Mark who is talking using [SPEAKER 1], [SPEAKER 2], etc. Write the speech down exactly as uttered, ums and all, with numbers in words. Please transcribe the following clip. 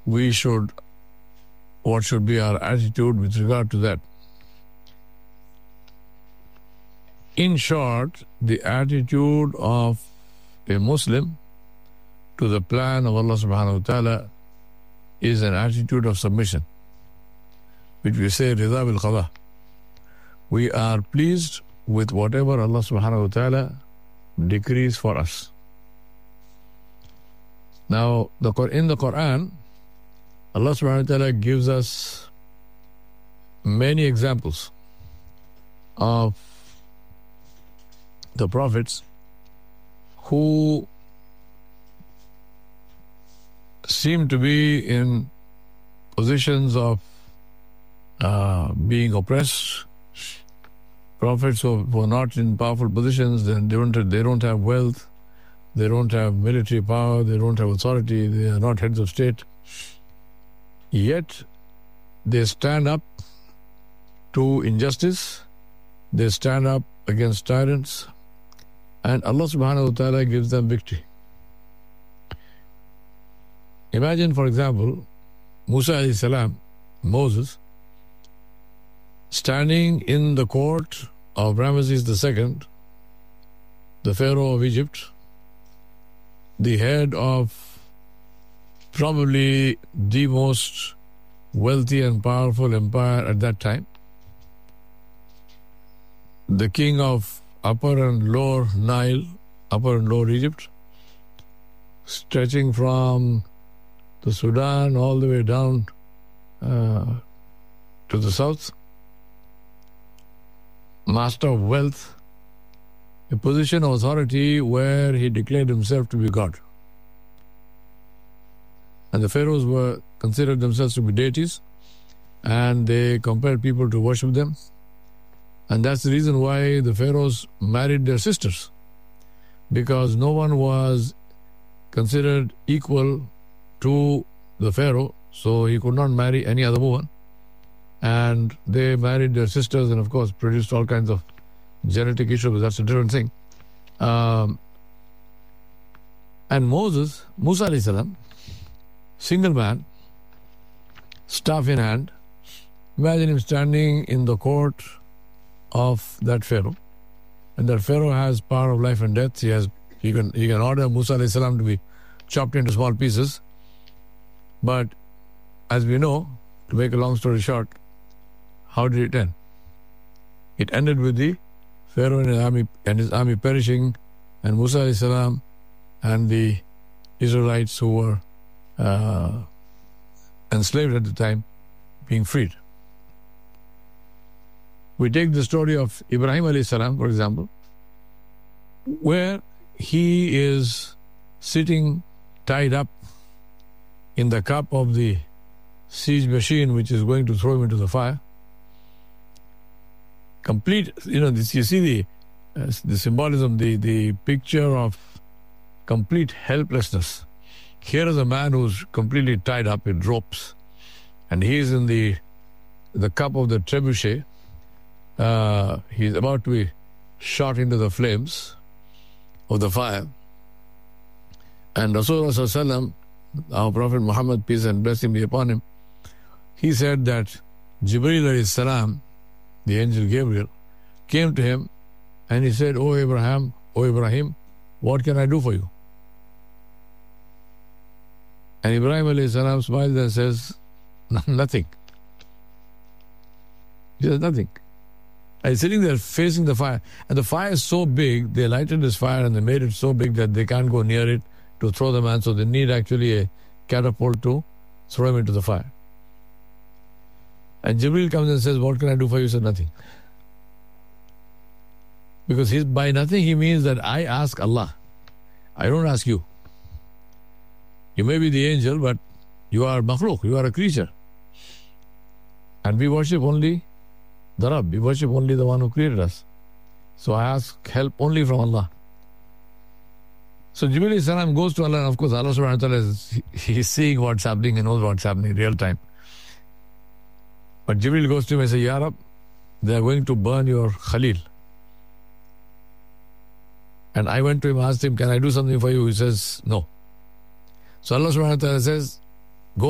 [SPEAKER 1] we should, what should be our attitude with regard to that? In short, the attitude of a Muslim to the plan of Allah subhanahu wa ta'ala is an attitude of submission, which we say rida bil qada. We are pleased with whatever Allah subhanahu wa ta'ala decrees for us. Now, the, in the Quran, Allah subhanahu wa ta'ala gives us many examples of the prophets who seem to be in positions of uh, being oppressed. Prophets who were not in powerful positions, then they don't, they don't have wealth, they don't have military power, they don't have authority, they are not heads of state. Yet, they stand up to injustice, they stand up against tyrants, and Allah subhanahu wa ta'ala gives them victory. Imagine, for example, Musa alayhi salam, Moses, standing in the court of Ramesses the Second, the Pharaoh of Egypt, the head of probably the most wealthy and powerful empire at that time, the king of Upper and Lower Nile, Upper and Lower Egypt, stretching from the Sudan all the way down uh, to the south, master of wealth, a position of authority where he declared himself to be God. And the pharaohs were considered themselves to be deities, and they compelled people to worship them. And that's the reason why the pharaohs married their sisters, because no one was considered equal to the pharaoh, so he could not marry any other woman. And they married their sisters and, of course, produced all kinds of genetic issues, but that's a different thing. Um, and Moses, Musa alayhi salam, single man, staff in hand, imagine him standing in the court of that pharaoh, and that pharaoh has power of life and death. He has, he can, he can order Musa alayhi salam to be chopped into small pieces. But as we know, to make a long story short, how did it end? It ended with the Pharaoh and his army, and his army perishing, and Musa alayhi salam and the Israelites who were uh, enslaved at the time being freed. We take the story of Ibrahim alayhi salam, for example, where he is sitting tied up in the cup of the siege machine which is going to throw him into the fire. Complete, you know, this, you see the uh, the symbolism, the, the picture of complete helplessness. Here is a man who's completely tied up in ropes, and he is in the the cup of the trebuchet. Uh, he's about to be shot into the flames of the fire. And Rasulullah, our Prophet Muhammad, peace and blessing be upon him, he said that Jibreel alayhi salam, the angel Gabriel, came to him and he said, "O Abraham, O Ibrahim, what can I do for you?" And Ibrahim alayhi salam smiles and says, "Nothing." He says, "Nothing." And he's sitting there facing the fire. And the fire is so big, they lighted this fire and they made it so big that they can't go near it to throw the man. So they need actually a catapult to throw him into the fire. And Jibreel comes and says, "What can I do for you?" He said, "Nothing." Because he's, by nothing he means that I ask Allah. I don't ask you. You may be the angel, but you are makhluk, you are a creature. And we worship only the Rabb, we worship only the one who created us. So I ask help only from Allah. So Jibreel alayhi salam goes to Allah, and of course Allah subhanahu wa ta'ala is, he is seeing what's happening, he knows what's happening in real time. But Jibreel goes to him and says, "Ya Rab, they are going to burn your Khalil." And I went to him, asked him, "Can I do something for you?" He says, "No." So Allah subhanahu wa ta'ala says,